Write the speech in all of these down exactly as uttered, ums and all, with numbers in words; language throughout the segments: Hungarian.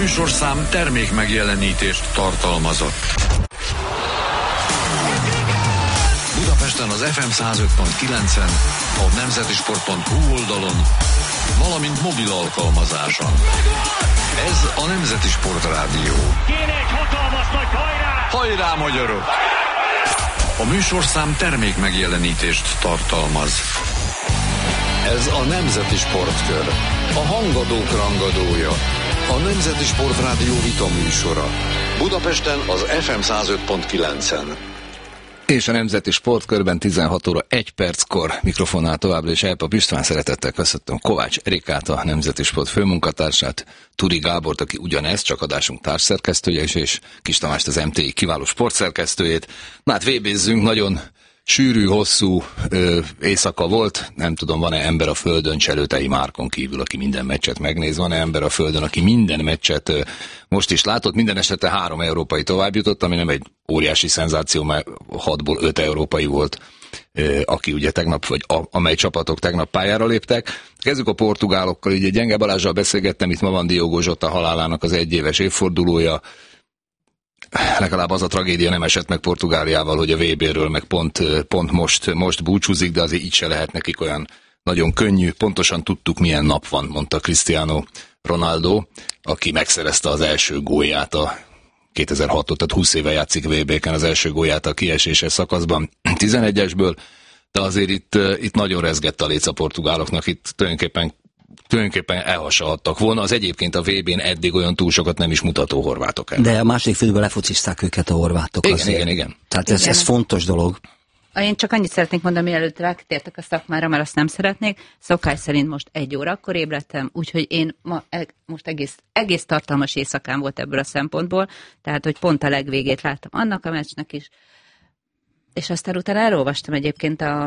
műsorszám termék megjelenítést tartalmazott. Budapesten az ef em száz öt pont kilencen, a nemzetisport pont hu oldalon, valamint mobil alkalmazáson. Ez a Nemzeti Sport Rádió. Kéne egy hatalmas nagy hajrá! Hajrá, magyarok! A műsorszám termék megjelenítést tartalmaz. Ez a Nemzeti Sportkör. A hangadók rangadója. A Nemzeti Sport Rádió vita műsora. Budapesten az ef em száz öt pont kilencen. És a Nemzeti Sportkörben tizenhat óra egy perckor mikrofonnál továbbra is Elpap István, szeretettel köszöntöm Kovács Erikát, a Nemzeti Sport főmunkatársát, Turi Gábort, aki ugyanez, csak adásunk társszerkesztője is, és Kis Tamást, az em té i kiváló sportszerkesztőjét. Na hát vébézzünk, nagyon sűrű, hosszú ö, éjszaka volt, nem tudom, van-e ember a földön Cselőtei Márkon kívül, aki minden meccset megnéz, van-e ember a földön, aki minden meccset ö, most is látott, minden esetre három európai tovább jutott, ami nem egy óriási szenzáció, mert hatból öt európai volt, ö, aki ugye tegnap, vagy a, amely csapatok tegnap pályára léptek. Kezdjük a portugálokkal, ugye Gyenge Balázsral beszélgettem, itt ma van Diogo Jota halálának az egyéves évfordulója. Legalább az a tragédia nem esett meg Portugáliával, hogy a vé béről meg pont, pont most, most búcsúzik, de azért így se lehet nekik olyan nagyon könnyű. Pontosan tudtuk, milyen nap van, mondta Cristiano Ronaldo, aki megszerezte az első gólját a kétezer-hatot, tehát húsz éve játszik vé béken, az első gólját a kieséses szakaszban tizenegyesből, de azért itt, itt nagyon rezgett a léc a portugáloknak, itt tulajdonképpen tulajdonképpen elhasalhattak volna, az egyébként a vé bén eddig olyan túl sokat nem is mutató horvátok el. De a második félidőben lefocizták őket a horvátok. Igen, azért. igen, igen. Tehát ez, ez fontos dolog. Én csak annyit szeretnék mondani, mielőtt ráktértek a szakmára, mert azt nem szeretnék. Szokás szerint most egy órakor ébredtem, úgyhogy én ma most egész, egész tartalmas éjszakám volt ebből a szempontból, tehát hogy pont a legvégét láttam annak a meccsnek is. És aztán utána elolvastam egyébként a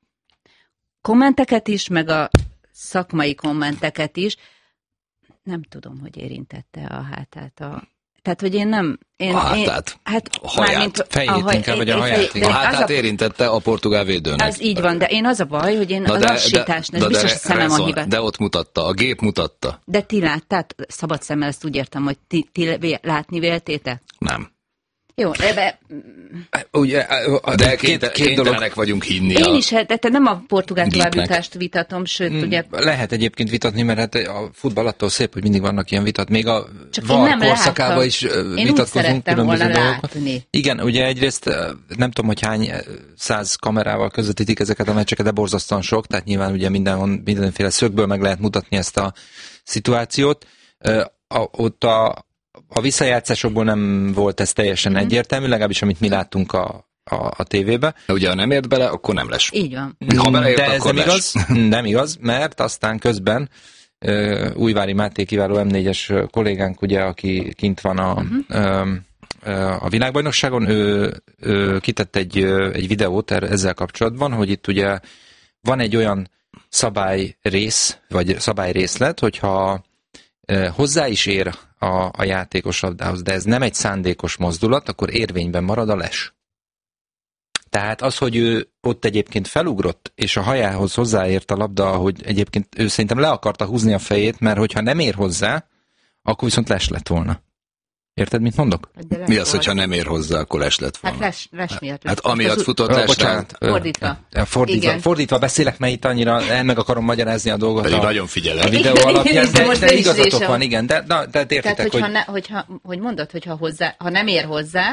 kommenteket is, meg a szakmai kommenteket is. Nem tudom, hogy érintette a hátát a... Tehát, hogy én nem... Én, a hátát? Én, hát, a haját? Fejét a haj, inkább, vagy a haját? A hátát a, érintette a portugál védőnek. Az így van, de én az a baj, hogy én na a de, lassításnak, de, biztos de, a szemem rezon, a hibát. De ott mutatta, a gép mutatta. De ti láttátok, szabad szemmel ezt úgy értem, hogy ti, ti látni véltétek? Nem. Jó, ebbe... Ugye, de két, két dolog vagyunk hinni. Én a... is, de te nem a portugál továbbjutást vitatom, sőt, mm, ugye... Lehet egyébként vitatni, mert hát a futball attól szép, hogy mindig vannak ilyen vitat. Még a VAR korszakában is vitatkozunk különböző dolgokat. Igen, ugye egyrészt nem tudom, hogy hány száz kamerával közvetítik ezeket a meccseket, de borzasztóan sok, tehát nyilván ugye mindenhon, mindenféle szögből meg lehet mutatni ezt a szituációt. Ott a A visszajátszásokból nem volt ez teljesen mm. egyértelmű, legalábbis amit mi láttunk a, a, a tévébe. De ugye, ha nem ért bele, akkor nem lesz. Így van. Ha beleért, de ez akkor nem lesz. igaz, nem igaz, mert aztán közben uh, Újvári Máté kiváló em négyes kollégánk, ugye, aki kint van a, uh-huh. uh, a világbajnokságon, ő, ő kitett egy, egy videót ezzel kapcsolatban, hogy itt ugye van egy olyan szabályrész, vagy szabályrészlet, hogyha uh, hozzá is ér A, a játékos labdához, de ez nem egy szándékos mozdulat, akkor érvényben marad a les. Tehát az, hogy ő ott egyébként felugrott, és a hajához hozzáért a labda, hogy egyébként ő szerintem le akarta húzni a fejét, mert hogyha nem ér hozzá, akkor viszont les lett volna. Érted, mit mondok? Mi az, hogyha nem ér hozzá, akkor les lett volna? Hát les, les miatt. Hát amiatt futott les. Bocsánat. Fordítva. Fordítva, fordítva beszélek, mert itt annyira el meg akarom magyarázni a dolgot. Pedig a, nagyon figyelem. A videó alapján, de, de igazatok van, igen. De, de, de értitek, tehát, hogyha hogy... Ne, hogyha, hogy mondod, hogyha hozzá, ha nem ér hozzá,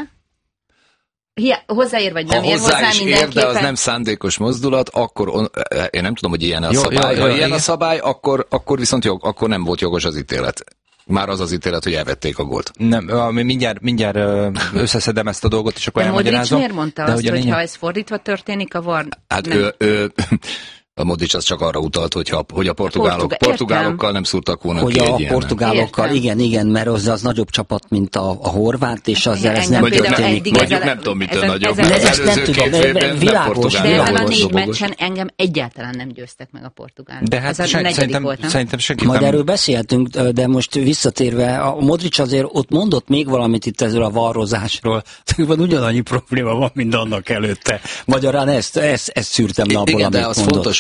Hi, hozzáér vagy nem ha ér hozzá, is ér, de az nem szándékos mozdulat, akkor on, én nem tudom, hogy ilyen a jó, szabály. Jó, jó, ha ilyen igen. a szabály, akkor, akkor viszont jog, akkor nem volt jogos az ítélet. Már az az ítélet, hogy elvették a gólt. Nem, mindjárt, mindjárt összeszedem ezt a dolgot, és akkor de elmagyarázom. Modric miért mondta azt, hogy ha ez fordítva történik, a var... Hát ő, ő, a Modric az csak arra utalt, hogyha, hogy a portugálok, Portugál, portugálokkal nem szúrtak volna hogy ki a egy portugálokkal, értem. igen, igen, mert az, az nagyobb csapat, mint a, a horvát, és az ez nem történik. Mondjuk nem tudom, mitől nagyobb. Ez, ez nem tudom, világos. De ezen a négy meccsen engem egyáltalán nem győztek meg a portugálok. De hát szerintem, szerintem senki Majd erről beszéltünk, de most visszatérve, a Modric azért ott mondott még valamit itt ezzel a varrozásról, van ugyanannyi probléma van, mint annak előtte. Magyarán ezt, ezt, ezt szűrtem le abból, igen, de amit az mondott. fontos,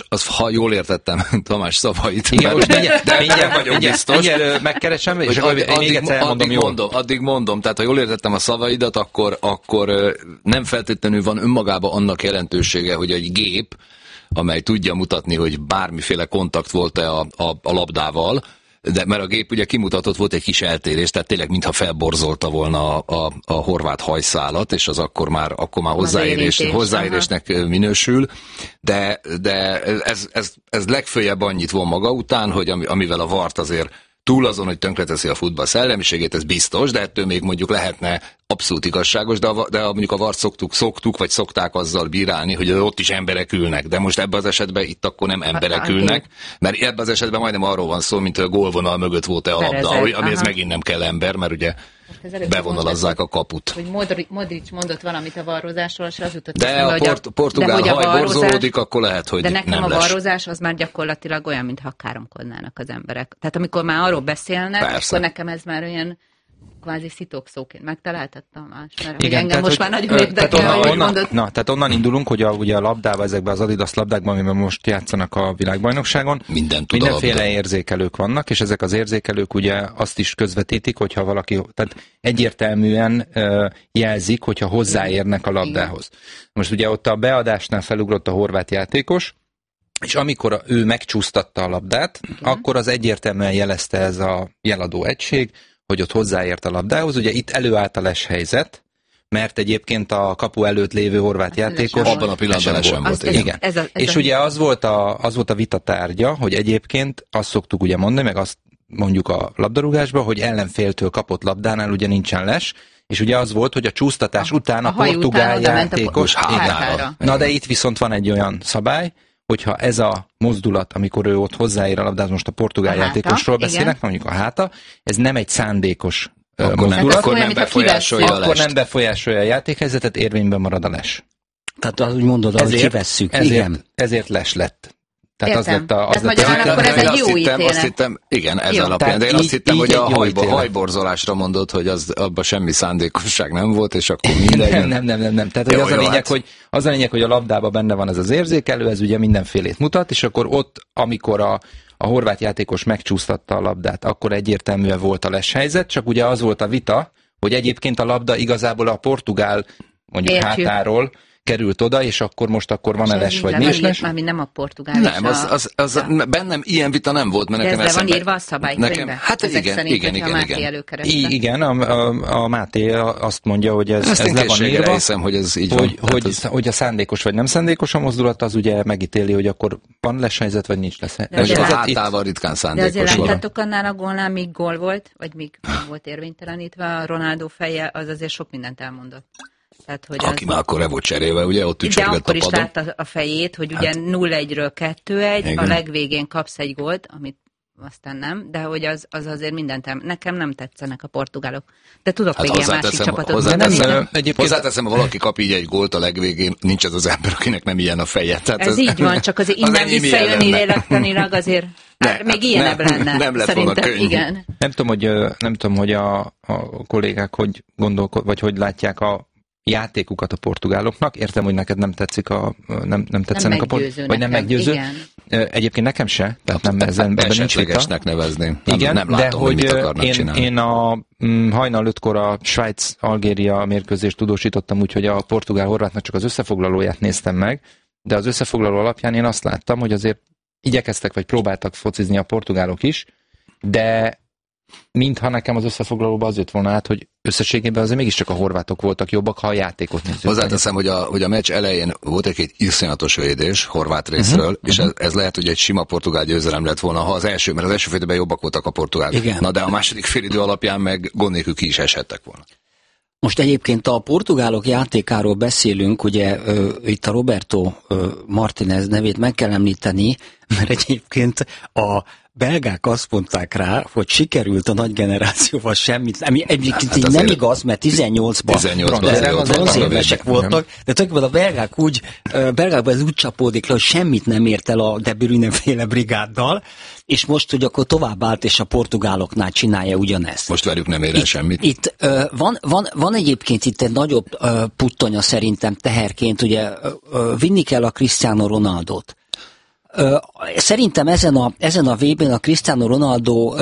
az, az, ha jól értettem Tamás szavait. Igen, most mindjárt, de mindjárt vagyok mindjárt, biztos. Mindjárt megkeresem, és akkor addig, én még egyszer elmondom addig jól. Mondom, addig mondom, tehát ha jól értettem a szavaidat, akkor, akkor nem feltétlenül van önmagában annak jelentősége, hogy egy gép, amely tudja mutatni, hogy bármiféle kontakt volt-e a, a, a labdával, de mert a gép ugye kimutatott, volt egy kis eltérés, tehát tényleg mintha felborzolta volna a, a, a horvát hajszálat, és az akkor már, akkor már hozzáérés, hozzáérésnek aha. minősül, de, de ez, ez, ez legfőjebb annyit von maga után, hogy amivel a vart azért túl azon, hogy tönkreteszi a futball szellemiségét, ez biztos, de ettől még mondjuk lehetne abszolút igazságos, de, a, de a, mondjuk a vart szoktuk, szoktuk, vagy szokták azzal bírálni, hogy ott is emberek ülnek, de most ebben az esetben itt akkor nem emberek ülnek, mert ebben az esetben majdnem arról van szó, mint a gólvonal mögött volt-e a labda, amihez megint nem kell ember, mert ugye bevonalazzák a kaput. Hogy Modric, Modric mondott valamit a varrozásról, és az jutott de eszembe, a port, a, portugál de haj borzolódik, akkor lehet, hogy de nekem nem a lesz. varrozás az már gyakorlatilag olyan, mintha káromkodnának az emberek. Tehát amikor már arról beszélnek, persze. akkor nekem ez már olyan kvázi szitókszóként megtaláltattam más. Mert igen, engem tehát, most hogy, már nagyon érdekel, onnan, hogy onnan, mondott. Na, tehát onnan indulunk, hogy a, ugye a labdával, ezekben az Adidas labdákban, amiben most játszanak a világbajnokságon, Minden mindenféle érzékelők vannak, és ezek az érzékelők ugye azt is közvetítik, hogyha valaki, tehát egyértelműen uh, jelzik, hogyha hozzáérnek a labdához. Most ugye ott a beadásnál felugrott a horvát játékos, és amikor ő megcsúsztatta a labdát, igen. akkor az egyértelműen jelezte ez a jeladó egység, hogy ott hozzáért a labdához. Ugye itt előállt a leshelyzet, mert egyébként a kapu előtt lévő horvát játékos abban a pillanatban lesen volt. volt. Igen. Ez a, ez és a... ugye az volt, a, az volt a vita tárgya, hogy egyébként azt szoktuk ugye mondani, meg azt mondjuk a labdarúgásban, hogy ellenféltől kapott labdánál ugye nincsen les, és ugye az volt, hogy a csúsztatás a, után a, a portugál játékos hátára. Na de itt viszont van egy olyan szabály, hogyha ez a mozdulat, amikor ő ott hozzáér a labdához, most a portugál a játékosról háta, beszélek, mondjuk a háta, ez nem egy szándékos akkor mozdulat, nem, akkor nem befolyásolja a Akkor nem befolyásolja a játékhelyzetet, érvényben marad a les. Tehát az úgy mondod, hogy kivesszük. Ezért, igen. ezért les lett. Tehát értem. az lett a... Az Tehát lett magyarán akkor ez egy jó hittem, ítélet. Azt hittem, igen, ez jó. alapján. De én így, azt hittem, hogy a hajbo, hajborzolásra mondod, hogy az, abban semmi szándékosság nem volt, és akkor mindegy. Nem, nem, nem, nem. nem. Tehát jó, az, jó, a lényeg, hát. hogy, az a lényeg, hogy a labdában benne van ez az érzékelő, ez ugye mindenfélét mutat, és akkor ott, amikor a, a horvát játékos megcsúsztatta a labdát, akkor egyértelműen volt a leshelyzet, csak ugye az volt a vita, hogy egyébként a labda igazából a portugál, mondjuk Értjük. hátáról került oda, és akkor most akkor van-e les, vagy nincs les? Már nem a portugál. Nem, az, az, az ja. bennem ilyen vita nem volt, mert nekem eszembe... van írva a szabálykönyvben? Hát ezek igen, szerint, igen, igen, igen. I, igen, a, a, a Máté azt mondja, hogy ez, ez le van írva, hiszem, hogy ez így hogy, van. Hogy, ez... hogy a szándékos vagy nem szándékos a mozdulat, az ugye megítéli, hogy akkor van leshelyzet, vagy nincs lesz. Ez a hátával ritkán szándékos. De azért láttátok annál a gólnál, míg gól volt, vagy míg volt érvénytelenítve, a Ronaldo feje, az azért sok mindent elmondott. Tehát, hogy aki az... már akkor le volt cserélve, ugye ott ücsörgött a padon. De akkor is látta a fejét, hogy ugye hát... nulla egyről kettő egy, igen. A legvégén kapsz egy gólt, amit aztán nem, de hogy az, az azért mindent el... Nekem nem tetszenek a portugálok. De tudok hát még ilyen másik csapatot. Hozzáteszem, nem, egyébként... hozzáteszem, ha valaki kap így egy gólt a legvégén, nincs az az ember, akinek nem ilyen a feje. Tehát ez, ez így van, csak azért innen visszajönni lélektanilag azért ne, még ilyenebb nem, lenne. Nem lett volna könnyű. Igen. Nem tudom, hogy, nem tudom, hogy a, a kollégák hogy gondolkod, vagy hogy látják a játékukat a portugáloknak. Értem, hogy neked nem tetszik a nem, nem tetszenek nem a portugálok, vagy nem meggyőző. Igen. Egyébként nekem se, tehát nem ezen ebben nincs vita. nevezném. Nem, igen, nem látom, de hogy, hogy mit akarnak én, csinálni. Én a mm, hajnal ötkor a Svájc-Algéria mérkőzést tudósítottam, úgyhogy a portugál-horvátnak csak az összefoglalóját néztem meg, de az összefoglaló alapján én azt láttam, hogy azért igyekeztek, vagy próbáltak focizni a portugálok is, de mintha nekem az összefoglalóban az jött volna át, hogy összességében azért mégiscsak a horvátok voltak jobbak, ha a játékot nézzük. Hozzáteszem, hogy a, hogy a meccs elején volt egy iszonyatos védés horvát részről, uh-huh, és uh-huh. Ez, ez lehet, hogy egy sima portugál győzelem lett volna, ha az első, mert az első fél időben jobbak voltak a portugálok. Na de a második fél idő alapján meg gond nélkül ki is eshettek volna. Most egyébként a portugálok játékáról beszélünk, ugye ö, itt a Roberto ö, Martinez nevét meg kell említeni, mert egyébként a belgák azt mondták rá, hogy sikerült a nagy generációval semmit, ami egyébként hát nem igaz, mert tizennyolcban bronzérmesek voltak, de tulajdonképpen a belgák úgy, belgákban ez úgy csapódik le, hogy semmit nem ért el a De Bruyne-féle brigáddal, és most, hogy akkor tovább állt, és a portugáloknál csinálja ugyanezt. Most velük nem ér el semmit. Itt uh, van, van, van egyébként itt egy nagyobb uh, puttonya szerintem teherként, ugye uh, vinni kell a Cristiano Ronaldot. Szerintem ezen a, ezen a vé bén a Cristiano Ronaldo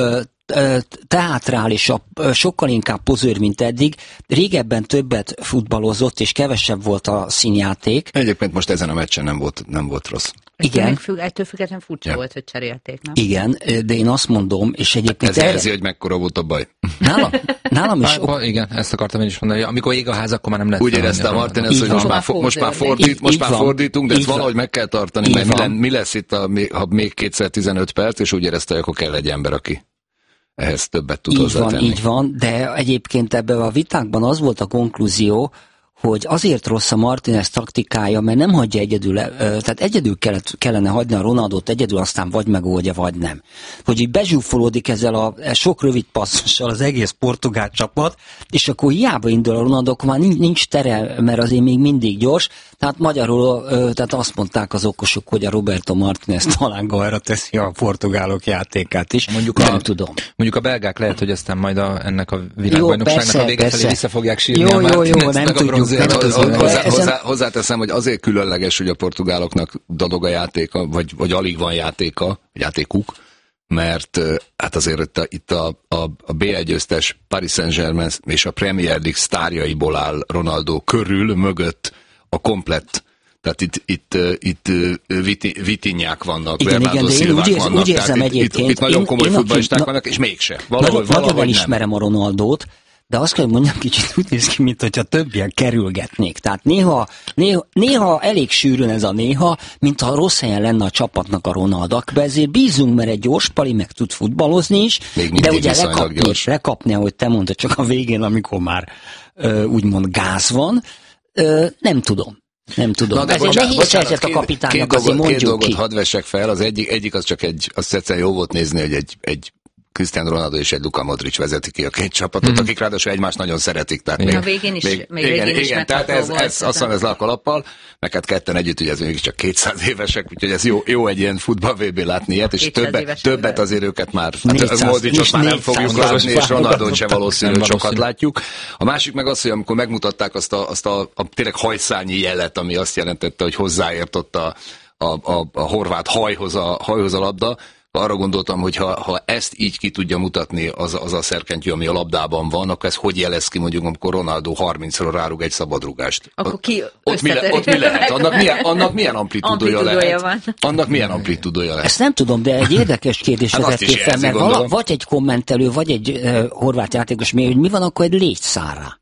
teátrálisabb, sokkal inkább pozőr, mint eddig. Régebben többet futballozott, és kevesebb volt a színjáték. Egyébként most ezen a meccsen nem volt, nem volt rossz. Igen. Függ, ettől függetlenül furcsa ja. volt, hogy cserélték, nem? Igen, de én azt mondom, és egyébként... Ez jelzi, hogy mekkora volt a baj. Nálam, nálam is... Há, igen, ezt akartam én is mondani. Amikor ég a ház, akkor már nem lehet... Úgy érezte Martínez, hogy most már, most már, fordít, most már fordítunk, de ezt valahogy meg kell tartani, mert mi, len, mi lesz itt, a, ha még kétszer tizenöt perc, és úgy érezte, hogy akkor kell egy ember, aki ehhez többet tud hozzátenni. Így van, így van, de egyébként ebben a vitákban az volt a konklúzió, hogy azért rossz a Martínez taktikája, mert nem hagyja egyedül, tehát egyedül kellett, kellene hagyni a Ronaldót, egyedül aztán vagy megoldja, vagy nem. Hogy így bezsúfolódik ezzel a sok rövid passzossal az egész portugál csapat, és akkor hiába indul a Ronaldo, akkor már nincs, nincs tere, mert azért még mindig gyors. Tehát magyarul tehát azt mondták az okosok, hogy a Roberto Martínez talán gajra teszi a portugálok játékát is. Mondjuk nem a, tudom. Mondjuk a belgák lehet, hogy aztán majd a, ennek a világbajnokságnak a vége felé vissza fogják sírni jó, a jó, jó, nem tudjuk. Hozzá, hozzá, hozzáteszem, hogy azért különleges, hogy a portugáloknak dadog a játéka, vagy, vagy alig van játéka, játékuk, mert hát azért itt a, itt a, a, a bé egy győztes Paris Saint-Germain és a Premier League sztárjaiból áll Ronaldo körül, mögött a komplett. Tehát itt, itt, itt viti, vitinyák vannak, Bernardo Silvák úgy, érz, vannak, úgy érzem tehát itt, itt, itt nagyon komoly én, futballisták én, vannak, és mégse. Valahogy, nagyon, valahogy nagyon elismerem a Ronaldót, de azt kell, hogy mondjam, kicsit úgy néz ki, mint hogyha többiek kerülgetnék. Tehát néha, néha, néha elég sűrűn ez a néha, mintha rossz helyen lenne a csapatnak a Ronaldo. Ezért bízunk, mert egy gyors pali meg tud futballozni is, de ugye lekapni, lekapni, ahogy te mondtad, csak a végén, amikor már ö, úgymond gáz van, ö, nem tudom. Nem tudom. Na, de bocsánat, nehéz bocsánat, helyzet a kapitánynak, két, azért mondjuk két dolgot ki. hadd vessek fel. Az egyik, egyik az csak egy, azt egyszerűen jó volt nézni, hogy egy, egy Cristiano Ronaldo és egy Luka Modric vezeti ki a két csapatot, mm. akik ráadásul egymást nagyon szeretik. Tehát még, a végén is, még, még igen, végén igen, is tehát ez, volt, ez, azt mondom, ez le a kalappal, meg hát ketten együtt, ugye ez még csak kétszáz évesek, úgyhogy ez jó, jó egy ilyen futball vé bé látni ilyet, és többet, többet azért őket már, hát Modricot már nem fogjuk látni, és Ronaldót se valószínű, hogy sokat látjuk. A másik meg az, hogy amikor megmutatták azt a, azt a, a tényleg hajszányi jelet, ami azt jelentette, hogy hozzáért ott a, a, a, a horvát hajhoz a, hajhoz a labda, arra gondoltam, hogy ha, ha ezt így ki tudja mutatni az, az a szerkentyű, ami a labdában van, akkor ez hogy jelez ki, mondjuk, amikor Ronaldo harmincszor rárúg egy szabadrúgást? Akkor ki ott, mi le, ott mi lehet? Annak milyen, annak milyen amplitúdója lehet? Van. Annak milyen amplitúdója lehet? Ezt nem tudom, de egy érdekes kérdés hát vezettél fel, mert vala, vagy egy kommentelő, vagy egy uh, horvát játékos, mi, hogy mi van akkor egy légyszárra?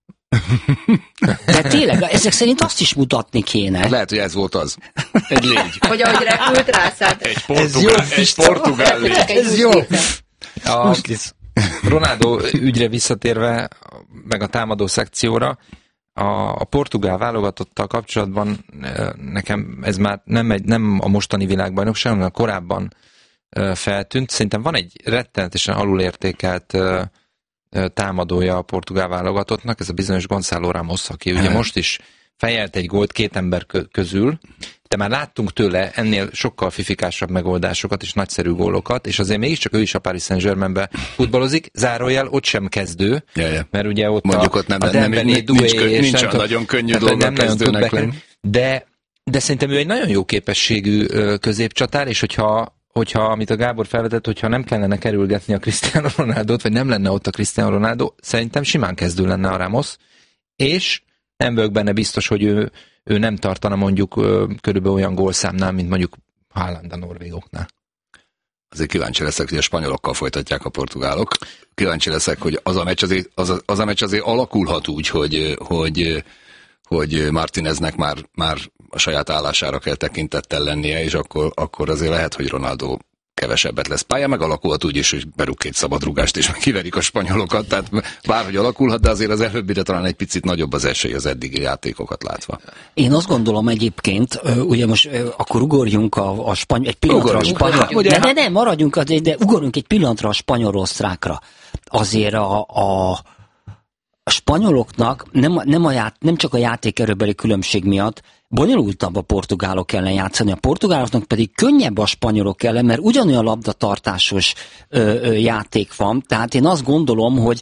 De tényleg, ezek szerint azt is mutatni kéne. Lehet, hogy ez volt az. Egy légy. Hogy ahogy repült rászállt. Egy portugál, egy portugál légy. Ez jó. A Ronaldo ügyre visszatérve, meg a támadó szekcióra, a, a portugál válogatottal kapcsolatban nekem ez már nem, egy, nem a mostani világbajnokság, hanem korábban feltűnt. Szerintem van egy rettenetesen alulértékelt támadója a portugál válogatottnak, ez a bizonyos Gonzalo Ramos, aki ugye most is fejelt egy gólt két ember közül, de már láttunk tőle ennél sokkal fifikásabb megoldásokat és nagyszerű gólokat, és azért mégiscsak ő is a Paris Saint-Germainbe futballozik, zárójel ott sem kezdő, ja, ja. mert ugye ott mondjuk a, ott nem, a nem, nem, nincs, Doué, nincs, nincs a nagyon könnyű dolga kezdőnek lenni. De, de szerintem ő egy nagyon jó képességű középcsatár, és hogyha hogyha, amit a Gábor felvetett, hogyha nem kellene kerülgetni a Cristiano Ronaldot, vagy nem lenne ott a Cristiano Ronaldo, szerintem simán kezdő lenne a Ramos, és nem vagyok benne biztos, hogy ő, ő nem tartana mondjuk körülbelül olyan gólszámnál, mint mondjuk Haaland a norvégoknál. Azért kíváncsi leszek, hogy a spanyolokkal folytatják a portugálok. Kíváncsi leszek, hogy az a meccs azért, az a, az a meccs azért alakulhat úgy, hogy, hogy, hogy Martíneznek már, már a saját állására kell tekintettel lennie, és akkor, akkor azért lehet, hogy Ronaldo kevesebbet lesz pálya, meg alakulhat úgy is, hogy berúg két szabadrúgást, és meg kiverik a spanyolokat, tehát bárhogy alakulhat, de azért az előbbire talán egy picit nagyobb az esély az eddigi játékokat látva. Én azt gondolom egyébként, ugye most akkor ugorjunk a, a spanyol, egy pillanatra ugorjunk, a spanyol, ugye, ne, ne, ne, maradjunk, de ugorjunk egy pillanatra a spanyol-osztrákra. Azért a, a, a spanyoloknak nem, nem, a ját, nem csak a játékerőbeli különbség miatt, bonyolultabb a portugálok ellen játszani, a portugáloknak pedig könnyebb a spanyolok ellen, mert ugyanolyan labdatartásos ö, ö, játék van, tehát én azt gondolom, hogy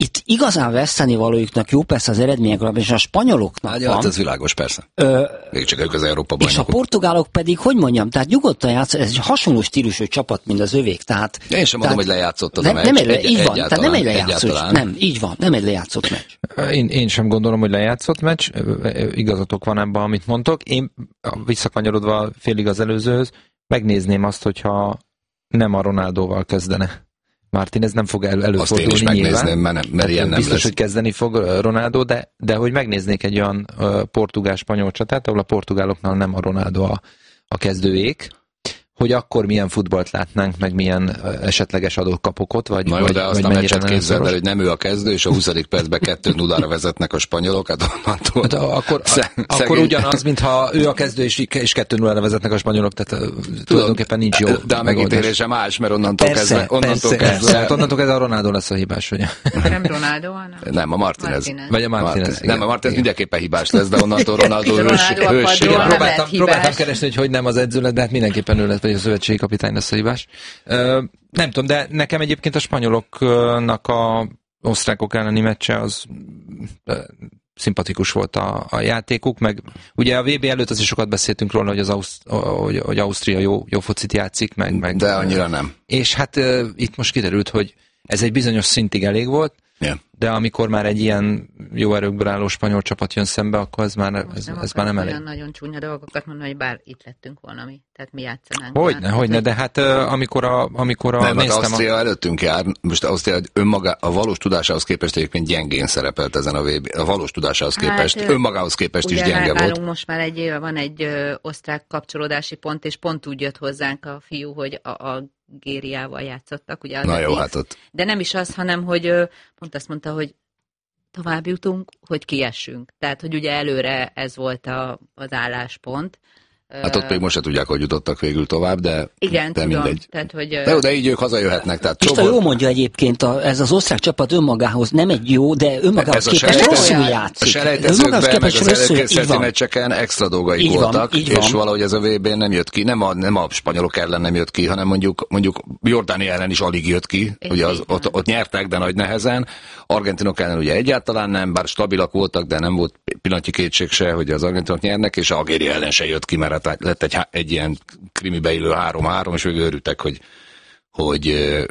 itt igazán veszteni valójuknak jó persze az eredmények alapján, és a spanyoloknak hát, van. Hát ez világos, persze. Ö, Még csak ők az Európa bajnokok. És a portugálok pedig, hogy mondjam, tehát nyugodtan játsz, ez egy hasonló stílusú csapat, mint az övék. Tehát, én sem mondom, hogy lejátszott az nem, a meccs. Nem egy, egy, így van, tehát nem egy lejátszott, egyáltalán. nem, így van, nem egy lejátszott meccs. Én, én sem gondolom, hogy lejátszott meccs, igazatok van ebben, amit mondtok. Én visszakanyarodva félig az előzőhöz, megnézném azt, hogyha nem a Ronaldóval kezdene. Martínez nem fog el, előfordulni. Azt én is megnézném, mert, nem, mert ilyen nem biztos, lesz. hogy kezdeni fog Ronaldo, de, de hogy megnéznék egy olyan uh, portugál-spanyol csatát, ahol a portugáloknál nem a Ronaldo a, a kezdőjék, hogy akkor milyen futballt látnánk, meg milyen uh, esetleges adókapokot, vagy Na jó, vagy, de azt vagy a meccset képzeld el, szoros. hogy nem ő a kezdő, és a huszadik percben kettő nullára vezetnek a spanyolok, hát onnantól... Hát akkor, Szeg, akkor szegény... ugyanaz, mintha ő a kezdő, és, és kettő nullára vezetnek a spanyolok, tehát Tudom, tulajdonképpen nincs jó. De a megítélése más, mert onnantól persze, kezdve... Onnantól persze, kezdve... persze. Onnantól kezdve a Ronaldo lesz a hibás, ugye? Nem Ronaldo, hanem Nem, a Martinez. Martinez. Vagy a Martinez. Martinez. Nem, a Martinez mindenképpen hibás lesz, de onnantól Ronaldo Ronaldo ős, a padról ősség. nem Próbáltam, lehet hibás. próbáltam keresni, hogy hogy nem az edző lett, de hát mindenképpen ő lett, vagy a szövetségi kapitány lesz a hibás. Uh, nem tudom, de nekem egyébként a spanyoloknak a osztrákok elleni meccse az uh, szimpatikus volt a, a játékuk, meg ugye a vé bé előtt azért sokat beszéltünk róla, hogy, az Ausz, hogy, hogy Ausztria jó, jó focit játszik, meg, meg... De annyira nem. És hát uh, itt most kiderült, hogy ez egy bizonyos szintig elég volt, Yeah. de amikor már egy ilyen jó erőkből álló spanyol csapat jön szembe, akkor ez már, ez, nem ez már nem elég. olyan nagyon csúnya dolgokat mondani, hogy bár itt lettünk volna mi. Tehát mi játszanánk. Hogyne, már. hogyne, de hát uh, amikor a, amikor a Nem, hát néztem Ausztria a... előttünk jár, most Ausztria önmaga, a valós tudásához képest egyébként gyengén szerepelt ezen a vé bé, a valós tudásához képest, Hát, önmagához képest is gyenge volt. Nálunk most már egy éve van egy ö, osztrák kapcsolódási pont, és pont úgy jött hozzánk a fiú, hogy a, a Gériával játszottak. Ugye Na jó, X. hát ott. De nem is az, hanem hogy ö, pont azt mondta, hogy tovább jutunk, hogy kiessünk. Tehát, hogy ugye előre ez volt a, az álláspont. Hát ott még most se tudják, hogy jutottak végül tovább, de, Igen, de tudom. mindegy. Tehát, hogy, De jó, de így ők hazajöhetnek. Tehát Pista csoport- jól mondja egyébként, a, ez az osztrák csapat önmagához nem egy jó, de önmagához Ez a képest selejtező- rosszul A játszik. selejtezőkben, meg képest az rosszul, így előkészületi van. meccseken extra dolgaik Így van, voltak, így és van. valahogy ez a vé bén nem jött ki. Nem a, nem a spanyolok ellen nem jött ki, hanem mondjuk, mondjuk Jordánia ellen is alig jött ki. És Ugye az, így ott, van. ott nyertek, de nagy nehezen. Argentinok ellen ugye egyáltalán nem, bár stabilak voltak, de nem volt pillanatnyi kétség se, hogy az argentinok nyernek, és Algéria ellen se jött ki, mert hát lett egy, egy ilyen krimibe illő három-három, és ők örültek, hogy, hogy, eh,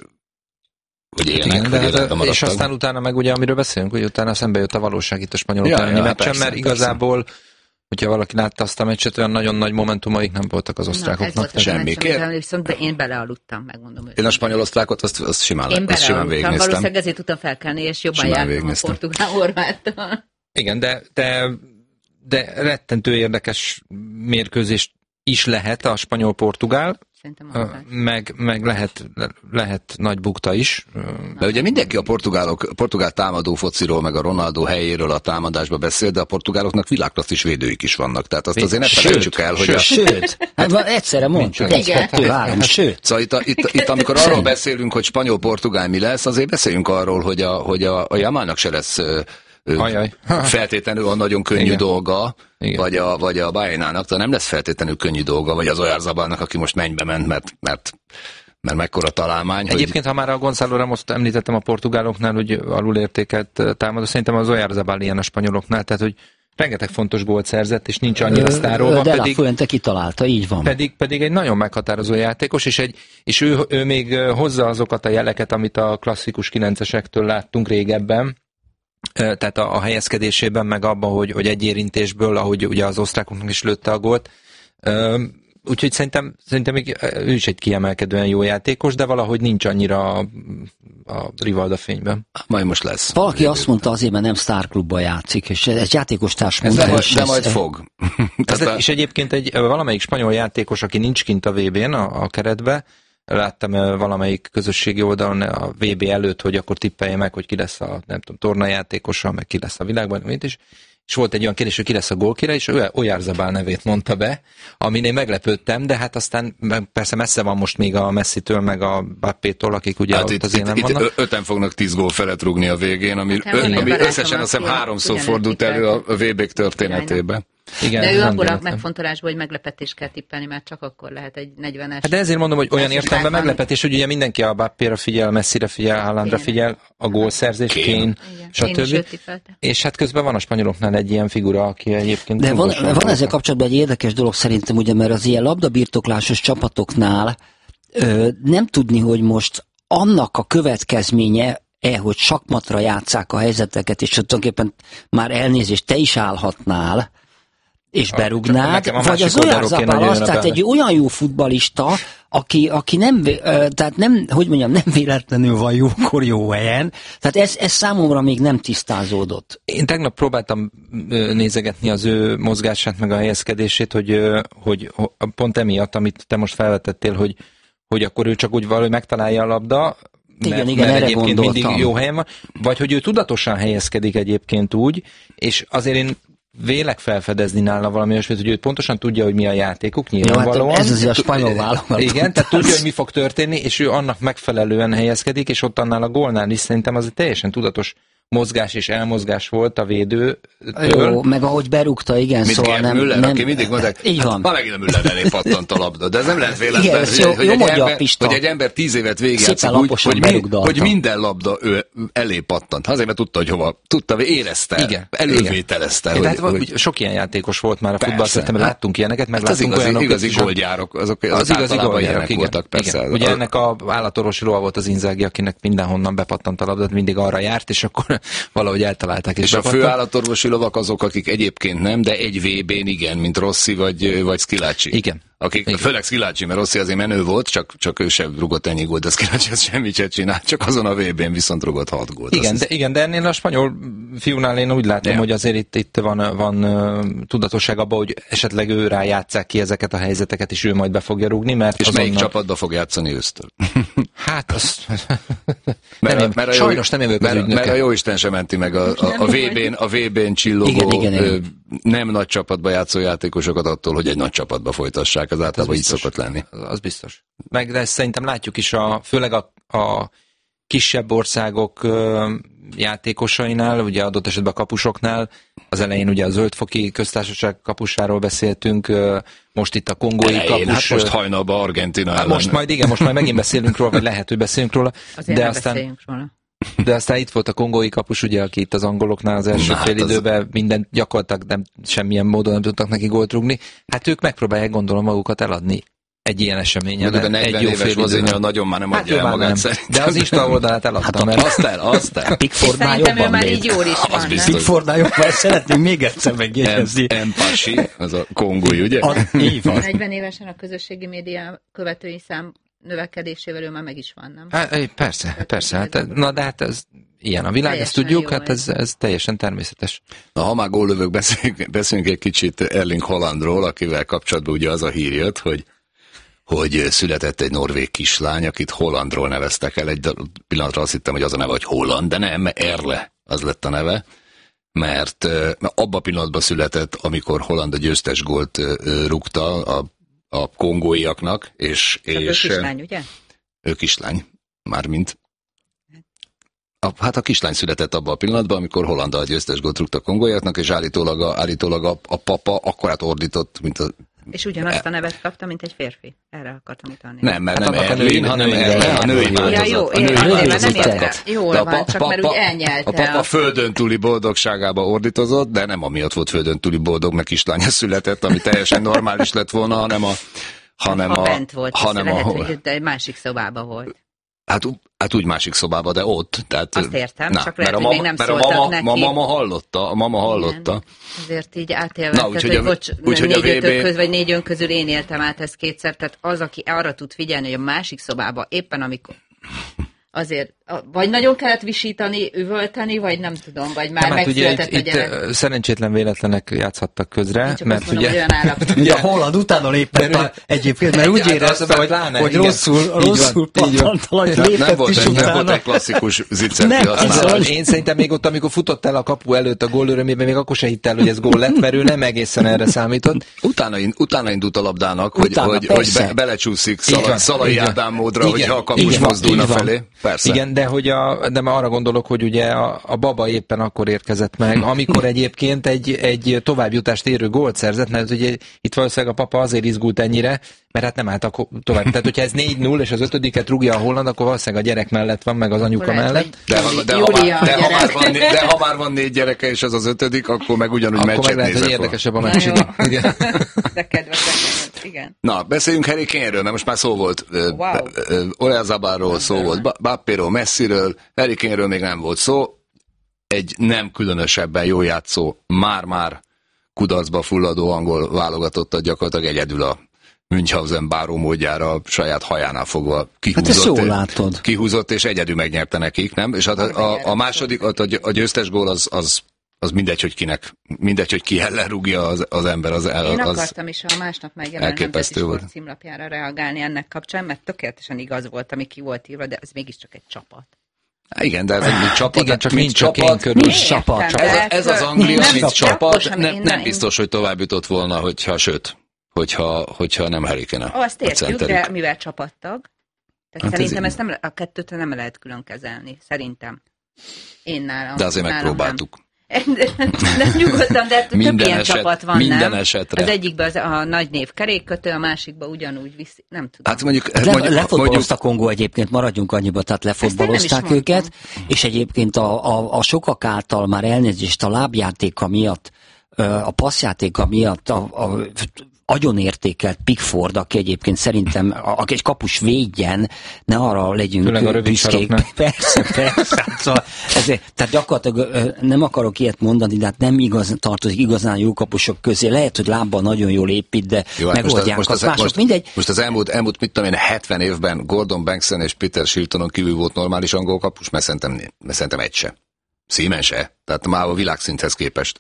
hogy élnek, Igen, hogy de, életben de, és maradtak. aztán utána meg ugye, amiről beszélünk, hogy utána szembe jött a valóság itt a spanyolok Ja, elleni ja, meccsen, persze, mert igazából, hogyha valaki látta azt a meccset, olyan nagyon nagy momentumaik nem voltak az Na, ez osztrákoknak. volt az a semmi. meccs, Kér- amit viszont de én belealudtam, megmondom. Én a spanyol-osztrákot azt, azt simán, Én azt simán belealudtam, végignéztem. valószínűleg ezért tudtam felkelni, és jobban Simán jártam a végignéztem. portugál horváttal. Igen, de, de, de rettentő érdekes mérkőzés is lehet a spanyol-portugál, Szerintem ö, az meg, meg lehet, lehet nagy bukta is. De ugye mindenki a portugálok, a portugál támadó fociról, meg a Ronaldo helyéről a támadásba beszél, de a portugáloknak világklasszis védőik is vannak. Tehát azt azért ne Sőt, felejtsük el, hogy a... Sőt, hát van, egyszerre mondjuk, egy, Igen. kettő, három, sőt. Szóval itt, a, itt, itt amikor arról beszélünk, hogy spanyol-portugál mi lesz, azért beszéljünk arról, hogy a, hogy a, a Yamalnak se lesz ö, ö, Ajaj. feltétlenül a nagyon könnyű Igen. dolga, Igen. vagy a, vagy a Baenának, de nem lesz feltétlenül könnyű dolga, vagy az Oyarzábalnak, aki most mennybe ment, mert, mert, mert mekkora találmány. Egyébként, ha már a Gonzalo Ramoszt említettem a portugáloknál, hogy alulértékelt támadó, szerintem az Oyarzabal ilyen a spanyoloknál, tehát hogy rengeteg fontos gólt szerzett, és nincs annyira sztárolva, De La pedig, Fuente kitalálta, így van. pedig, pedig egy nagyon meghatározó játékos, és, egy, és ő, ő még hozza azokat a jeleket, amit a klasszikus kilencesektől láttunk régebben, tehát a, a helyezkedésében, meg abban, hogy, hogy egy érintésből, ahogy ugye az osztrákoknak is lőtte a gólt. Úgyhogy szerintem, szerintem még ő is egy kiemelkedően jó játékos, de valahogy nincs annyira a, a Rivalda fényben. Majd most lesz. Valaki azt mondta azért, mert nem sztárklubban játszik, és egy játékos társ Ez mondta, de, és de ez- majd fog. Ez, Tehát a- és egyébként egy valamelyik spanyol játékos, aki nincs kint a vé bén, a, a keretbe, láttam eh, valamelyik közösségi oldalon a vé bé előtt, hogy akkor tippelje meg, hogy ki lesz a, nem tudom, tornajátékosa, meg ki lesz a világban, mint is. És volt egy olyan kérdés, hogy ki lesz a gólkire, és ő Oyarzabal nevét mondta be, amin én meglepődtem, de hát aztán persze messze van most még a Messitől, meg a Bappétól, akik ugye Hát ott itt, az itt, élen itt vannak. ö- öten fognak tíz gól felett rúgni a végén, ami, Nekem van ö, egy ami barátom, összesen azt hiszem aki háromszor ugyanezt fordult elő a tippelt. vé bék történetében. Igen, de ő abból a véletlen. megfontolásból, hogy meglepetést kell tippelni, mert csak akkor lehet egy negyvenes. Hát de ezért mondom, hogy olyan értelemben van. meglepetés, hogy ugye mindenki a Mbappéra figyel, Messire figyel, Haalandra figyel, a gólszerzés, Kane, stb. És hát közben van a spanyoloknál egy ilyen figura, aki egyébként... De van, van ezzel kapcsolatban egy érdekes dolog szerintem, ugye, mert az ilyen labdabirtoklásos csapatoknál ö, nem tudni, hogy most annak a következménye, E, hogy sakmatra játsszák a helyzeteket, és tulajdonképpen már elnézést, te is állhatnál, és berugnád, vagy az olyan Zapál az, tehát egy olyan jó futballista, aki, aki nem, tehát nem, hogy mondjam, nem véletlenül van jókor jó helyen, tehát ez, ez számomra még nem tisztázódott. Én tegnap próbáltam nézegetni az ő mozgását, meg a helyezkedését, hogy, hogy pont emiatt, amit te most felvetettél, hogy, hogy akkor ő csak úgy valahogy megtalálja a labda, igen, mert, igen, mert erre egyébként gondoltam. mindig jó helyen van, vagy hogy ő tudatosan helyezkedik egyébként úgy, és azért én vélek felfedezni nála valami olyasmit, hogy ő pontosan tudja, hogy mi a játékuk, nyilvánvalóan. Ja, hát ez azért a spanyol válogatott. Igen, tehát tudja, hogy mi fog történni, és ő annak megfelelően helyezkedik, és ott annál a gólnál is szerintem az egy teljesen tudatos mozgás és elmozgás volt a védőtől. Jó, meg ahogy berúgta, igen, Mint szóval Gerd nem... Müller, nem aki mindig mondták, így van. hát, ma megint a Müller elé pattant a labda, de ez nem lehet véletlen, Igen, hogy, jó, hogy, jó egy mondja ember, a Pista. hogy egy ember tíz évet végigjátszik úgy, laposan hogy, mi, berugdalta. hogy minden labda ő elé pattant. Azért, mert tudta, hogy hova, tudta, hogy érezte, Igen, elővételezte. Igen. Hogy, Tehát hogy... sok ilyen játékos volt már a futballszeretemben, láttunk ilyeneket, meg hát az láttunk igazi, olyanokat igazi is, gólgyárok, azok, azok az igazi gólgyárok, igen, voltak, persze. igen. Ugye ennek a állatorvosi lova volt az Inzaghi, akinek mindenhonnan bepattant a labdát, mindig arra járt, és akkor valahogy eltalálták. És, és a fő állatorvosi lovak azok, akik egyébként nem, de egy vé bén igen, mint Rossi vagy, vagy Schillaci. Igen. Akik, igen. Főleg Schillaci, mert Rossi azért menő volt, csak, csak ő sem rugott ennyi gólt, de Schillaci az semmit sem csinált, csak azon a vé bén viszont rugott hat gólt. Igen, de, igen, de ennél a spanyol fiúnál én úgy látom, ja. hogy azért itt, itt van, van uh, tudatosság abban, hogy esetleg ő rá játsszák ki ezeket a helyzeteket, és ő majd be fogja rúgni, mert és azonnal... melyik csapatba fog játszani ősztől? Hát, az... mert, nem, mert a sajnos nem jövök mert, mert a jóisten sem menti meg a, a, a vé bén, a vé bén csillogó, igen, igen, igen. nem nagy csapatba játszó játékosokat attól, hogy egy nagy csapatba folytassák, az általában így szokott lenni. Az biztos. Meg de ezt szerintem látjuk is, a, főleg a, a kisebb országok játékosainál, ugye adott esetben a kapusoknál, az elején ugye a Zöldfoki Köztársaság kapusáról beszéltünk, most itt a kongói elején, kapus. Hát most hajnalban Argentina ellen. Most majd igen, most majd megint beszélünk róla, vagy lehet, hogy beszélünk róla. Azért de nem aztán, beszéljünk róla. De aztán itt volt a kongói kapus, ugye, aki itt az angoloknál az első fél időben az... minden gyakorlatilag nem, semmilyen módon nem tudtak neki gólt rúgni. Hát ők megpróbálják, gondolom, magukat eladni egy ilyen eseményen. De negyven éves Lozinja nagyon már nem adja hát el magát szerintem. De az Insta oldalát eladtam. Hát azt el, azt el. Pickfordnál jobban már így jól is van, Pickfordnál jobban, szeretném még egyszer megjegyezni. Empasi, az a kongói, ugye? negyven évesen a közösségi média követői szám növekedésével ő már meg is van, nem? Hát, persze, persze. Hát, na de hát ez ilyen a világ, teljesen ezt tudjuk, hát ez, ez teljesen természetes. Na, ha már góllövők, beszéljünk, beszéljünk egy kicsit Erling Haalandról, akivel kapcsolatban ugye az a hír jött, hogy hogy született egy norvég kislány, akit Hollandról neveztek el. Egy pillanatra azt hittem, hogy az a neve, hogy Holland, de nem, Erle az lett a neve, mert, mert abban a pillanatban született, amikor Holland a győztes gólt rúgta a, a kongóiaknak, és... és ő kislány, ugye? Ő kislány, mármint. A, hát a kislány született abban a pillanatban, amikor Holland a győztes gólt rúgta a kongóiaknak, és állítólag a, állítólag a, a papa akkorát ordított, mint a És ugyanazt a nevet kapta, mint egy férfi. Erre akartam utalni. Nem, mert nem hát Erling, hanem Erle, a női változat. Ja, jó, a női változatot kap. Jól van, csak mert úgy elnyelte. A papa földön túli boldogságába ordítozott, de nem amiatt volt földön túli boldog, mert kislánya született, ami teljesen normális lett volna, hanem a... Hanem ha a, bent volt, hanem lehet, a, hogy egy másik szobában volt. Hát, hát úgy másik szobába, de ott. Tehát, azt értem, na, csak lehet, hogy mama, még nem mert szóltak a mama, neki. A mama hallotta, a mama hallotta. Igen. Azért így átélve, úgy, hogy, hogy bocs, úgy, négy hogy ötök közül, vagy négy ön közül én éltem át ezt kétszer, tehát az, aki arra tud figyelni, hogy a másik szobába éppen amikor azért, vagy nagyon kellett visítani, üvölteni, vagy nem tudom, vagy már hát megszületett ugye a itt, gyerek. Itt szerencsétlen véletlenek játszhattak közre, mert mondom, ugye... ugye a Holland utána lépett már egyébként, mert úgy érezte, hogy, pláne, hogy igen. rosszul, rosszul pattantal, hogy lépett is utána. Nem volt egy klasszikus zicserti használat. Én szerintem még ott, amikor futott el a kapu előtt a gólörömében, még akkor se hitt el, hogy ez gól lett, mert ő nem egészen erre számított. Utána, utána indult a labdának, hogy, utána, hogy, hogy be, belecsúszik Szalai Ádám módra, hogyha a kapus mozdulna felé. Persze. Igen, de hogy a, de már arra gondolok, hogy ugye a, a baba éppen akkor érkezett meg, amikor egyébként egy, egy továbbjutást érő gólt szerzett, mert ugye itt valószínűleg a papa azért izgult ennyire, mert hát nem álltak tovább. Tehát, hogyha ez négy null, és az ötödiket rúgja a holland, akkor valószínűleg a gyerek mellett van, meg az anyuka lehet, mellett. De, de, de, ha már, de, ha már van, de ha már van négy gyereke, és az az ötödik, akkor meg ugyanúgy akkor meccset meg lehet, hogy nézek. érdekesebb a meccs. Igen. De kedves, igen. Na, beszéljünk Harry Kane-ről, mert most már szó volt. Wow. Oyarzabálról szó volt, Mbappéról, Messiről, Harry Kane-ről még nem volt szó. Egy nem különösebben jó játszó, már-már kudarcba fulladó angol válogatottat gyakorlatilag egyedül a Münchhausen báró módjára saját hajánál fogva kihúzott, hát ezt jól látod. kihúzott, és egyedül megnyerte nekik, nem? És a, a, a második, a győztes gól az, az, az mindegy, hogy kinek, mindegy, hogy ki ellen rúgja az, az ember. Az, az, Én akartam is a másnap megjelent Nemzeti Sport címlapjára reagálni ennek kapcsán, mert tökéletesen igaz volt, ami ki volt írva, de ez mégiscsak egy csapat. Igen, de ez egy csapat. Igen, csak mint nincs csak csapat. körül. Nincs csapat. Ez, a, ez az Anglia, mint csapat, nem, nem, nem én- biztos, hogy tovább jutott volna, hogyha, sőt, hogyha, hogyha nem Harry Kane Ó, azt a értjük, centerük. de mivel csapattag, tehát Hát szerintem ez- ezt nem, a kettőt nem lehet külön kezelni, szerintem. Én nálam. De azért nálam megpróbáltuk. Nem. De nyugodtan, de több Minden ilyen eset- csapat van, minden nem? esetre. Az egyikben az a nagy név kerékkötő, a másikban ugyanúgy viszi, nem tudom. Hát mondjuk, Le, mondjuk, lefotbalozta Kongó egyébként, maradjunk annyiba, tehát lefotbalozták Ezt én nem is őket, és egyébként a, a, a sokak által már elnézést a lábjátéka miatt, ö, a passzjátéka miatt a, a agyon értékelt Pickford, aki egyébként szerintem, a- aki egy kapus védjen, ne arra legyünk Főleg a rövid büszkék. saroknál. Persze, persze. Szóval ezért, tehát gyakorlatilag ö, nem akarok ilyet mondani, de hát nem igaz, tartozik igazán jó kapusok közé. Lehet, hogy lábban nagyon jól épít, de jó, hát megoldják most, azt. az, Mások, most, mindegy. most az elmúlt, elmúlt mit tudom én, hetven évben Gordon Bankson és Peter Shiltonon kívül volt normális angol kapus, mert szerintem, mert szerintem egy se. Seaman se. Tehát már a világszinthez képest.